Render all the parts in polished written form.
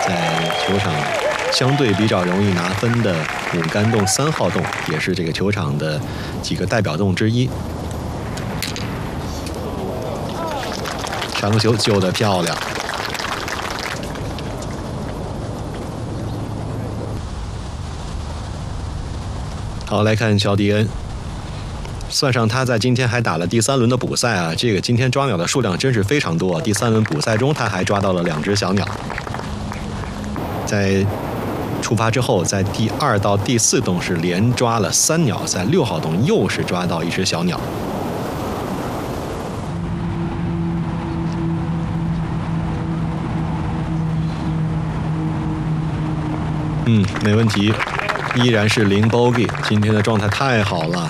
在球场相对比较容易拿分的五杆洞3号洞，也是这个球场的几个代表洞之一。长球救得漂亮。好，来看乔迪恩，算上他在今天还打了第3轮的补赛啊，这个今天抓鸟的数量真是非常多。第3轮补赛中，他还抓到了2只小鸟。在出发之后，在第2到第4洞是连抓了3鸟，在6号洞又是抓到1只小鸟。没问题，依然是0 bogey， 今天的状态太好了。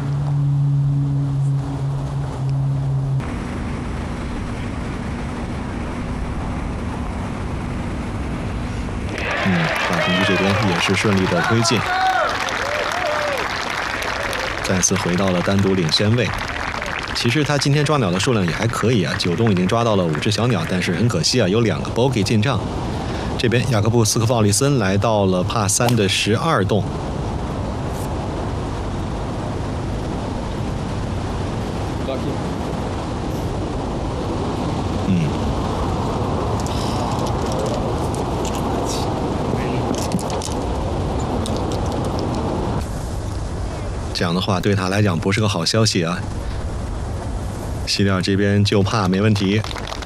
大红鱼这边也是顺利的推进，再次回到了单独领先位。其实他今天抓鸟的数量也还可以啊，9洞已经抓到了5只小鸟，但是很可惜啊，有2个 bogey 进账。这边雅各布斯科鲍里森来到了帕3的12洞。这样的话对他来讲不是个好消息啊。希利尔这边就怕没问题。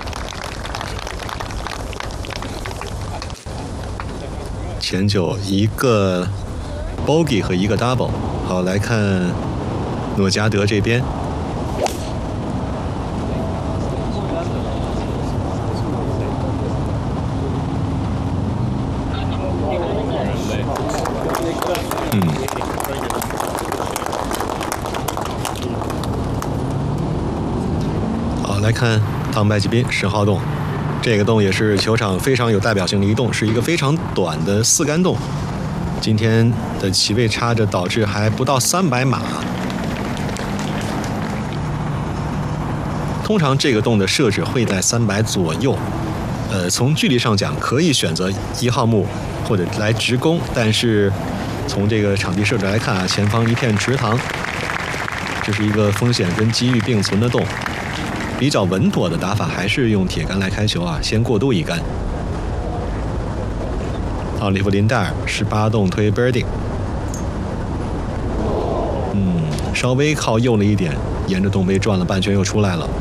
前9一个 bogey 和一个 double。好，来看诺加德这边。好，来看汤麦吉宾10号洞。这个洞也是球场非常有代表性的一洞，是一个非常短的4杆洞。今天的起位差着导致还不到300码。通常这个洞的设置会在300左右。从距离上讲可以选择1号木或者来直攻，但是从这个场地设置来看啊，前方一片池塘，这是一个风险跟机遇并存的洞。比较稳妥的打法还是用铁杆来开球啊，先过渡1杆。奥利弗林戴尔18洞推 birdie， 稍微靠右了一点，沿着洞杯转了半圈又出来了。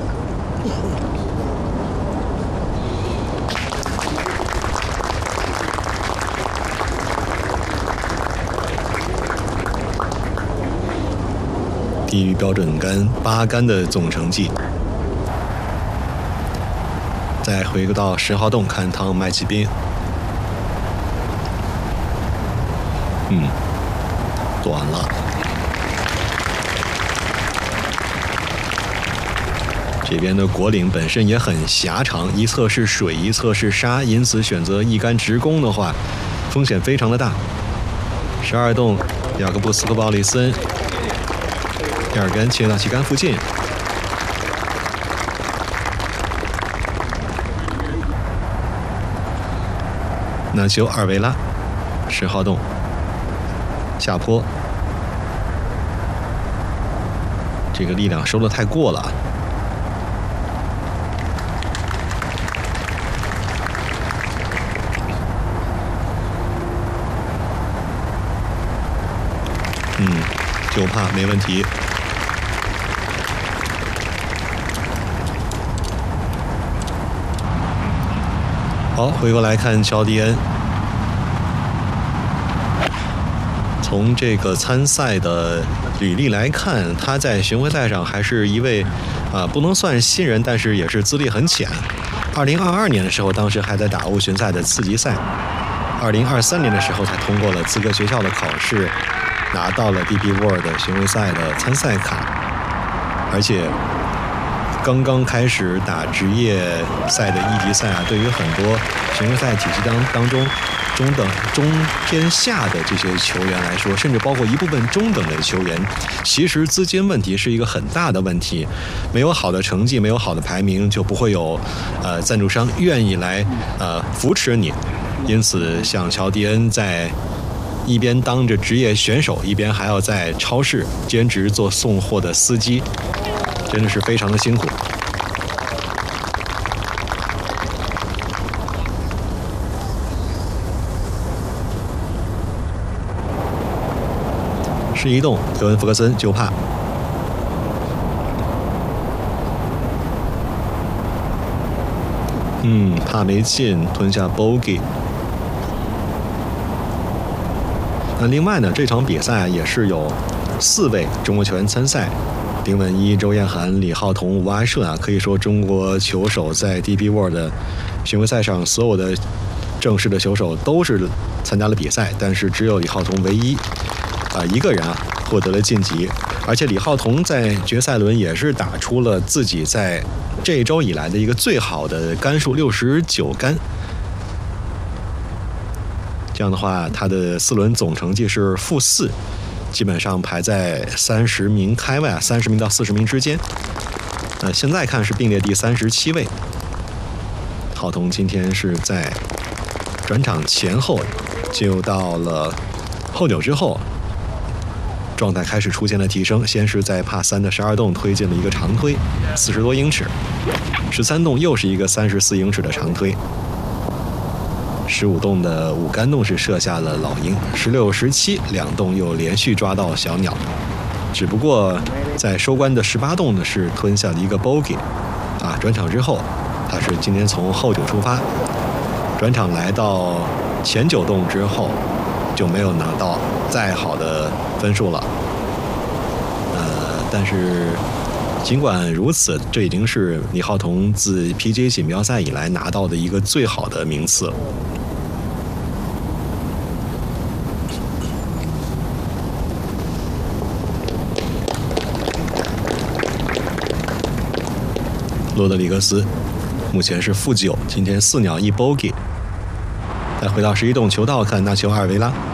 低于标准杆8杆的总成绩。再回到10号洞看汤麦奇宾，短了。这边的果岭本身也很狭长，一侧是水，一侧是沙，因此选择1杆直攻的话，风险非常的大。12洞雅各布斯科鲍里森2杆切到旗杆附近。那就2维拉10号洞下坡，这个力量收得太过了。就怕没问题。好，回过来看乔迪恩。从这个参赛的履历来看，他在巡回赛上还是一位不能算是新人，但是也是资历很浅。2022年的时候，当时还在打欧巡赛的次级赛。2023年的时候才通过了资格学校的考试，拿到了 DP World 巡回赛的参赛卡，而且刚刚开始打职业赛的1级赛啊，对于很多巡回赛体系当中中偏下的这些球员来说，甚至包括一部分中等的球员，其实资金问题是一个很大的问题。没有好的成绩，没有好的排名，就不会有赞助商愿意来扶持你。因此，像乔迪恩在一边当着职业选手，一边还要在超市兼职做送货的司机，真的是非常的辛苦。11洞，德文·福克森就怕。怕没进，吞下 bogey。那另外呢，这场比赛也是有4位中国球员参赛，丁文一、周彦涵、李浩彤、吴阿顺啊，可以说中国球手在 DP World 的巡回赛上所有的正式的球手都是参加了比赛，但是只有李浩彤唯一一个人获得了晋级。而且李浩彤在决赛轮也是打出了自己在这一周以来的一个最好的杆数69杆，这样的话他的4轮总成绩是-4，基本上排在30名开外，30名到40名之间。现在看是并列第37位。浩彤今天是在转场前后进入到了后9之后，状态开始出现了提升，先是在帕3的12洞推进了一个长推，40多英尺，13洞又是一个34英尺的长推，15洞的5杆洞是射下了老鹰，16、17两洞又连续抓到小鸟，只不过在收官的18洞呢是吞下了一个 bogey，转场之后他是今天从后9出发，转场来到前9洞之后就没有拿到再好的分数了。但是尽管如此，这已经是李浩彤自 PGA 锦标赛以来拿到的一个最好的名次了。罗德里格斯目前是-9，今天4鸟1 bogey。再回到11洞球道看纳丘阿尔维拉。